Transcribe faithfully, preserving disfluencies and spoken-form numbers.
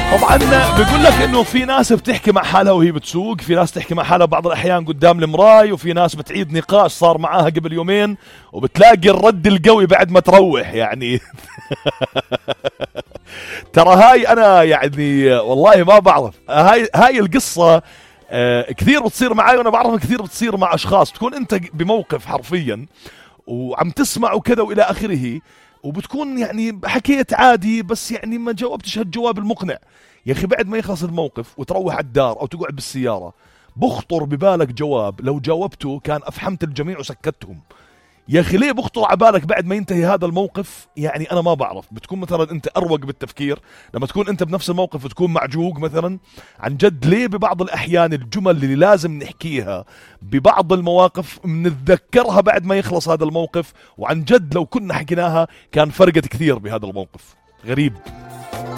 طبعا بيقول لك انه في ناس بتحكي مع حالها وهي بتسوق، في ناس تحكي مع حالها بعض الاحيان قدام المراي، وفي ناس بتعيد نقاش صار معاها قبل يومين وبتلاقي الرد القوي بعد ما تروح يعني. ترى هاي انا يعني والله ما بعرف، هاي هاي القصة آه كثير بتصير معي، وانا بعرف كثير بتصير مع اشخاص. تكون انت بموقف حرفيا وعم تسمع وكذا والى اخره، وبتكون يعني حكيت عادي بس يعني ما جاوبتش هالجواب المقنع. يا اخي بعد ما يخلص الموقف وتروح على الدار او تقعد بالسيارة بخطر ببالك جواب لو جاوبته كان افحمت الجميع وسكتهم. يا اخي ليه بخطر على بالك بعد ما ينتهي هذا الموقف؟ يعني انا ما بعرف. بتكون مثلا انت اروق بالتفكير لما تكون انت بنفس الموقف وتكون معجوق مثلا. عن جد ليه ببعض الاحيان الجمل اللي لازم نحكيها ببعض المواقف بنتذكرها بعد ما يخلص هذا الموقف، وعن جد لو كنا حكيناها كان فرقت كثير بهذا الموقف. غريب.